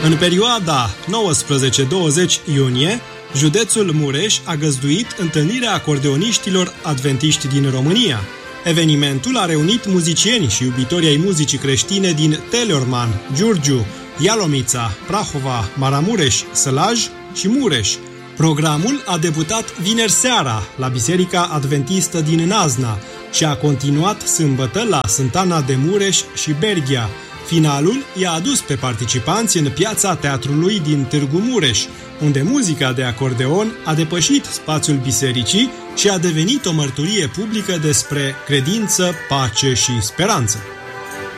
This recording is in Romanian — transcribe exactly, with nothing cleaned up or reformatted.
În perioada nouăsprezece douăzeci iunie, județul Mureș a găzduit întâlnirea acordeoniștilor adventiști din România. Evenimentul a reunit muzicieni și iubitori ai muzicii creștine din Teleorman, Giurgiu, Ialomița, Prahova, Maramureș, Sălaj și Mureș. Programul a debutat vineri seara la Biserica Adventistă din Nazna și a continuat sâmbătă la Sântana de Mureș și Berghia. Finalul i-a adus pe participanți în piața teatrului din Târgu Mureș, unde muzica de acordeon a depășit spațiul bisericii și a devenit o mărturie publică despre credință, pace și speranță.